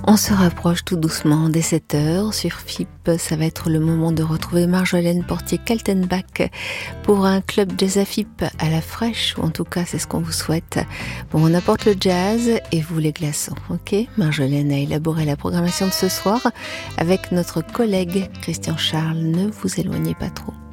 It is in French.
On se rapproche tout doucement des 7h sur FIP. Ça va être le moment de retrouver Marjolaine Portier-Kaltenbach pour un club jazz à FIP à la fraîche, ou en tout cas c'est ce qu'on vous souhaite. Bon, on apporte le jazz et vous les glaçons, ok? Marjolaine a élaboré la programmation de ce soir avec notre collègue Christian Charles. Ne vous éloignez pas trop.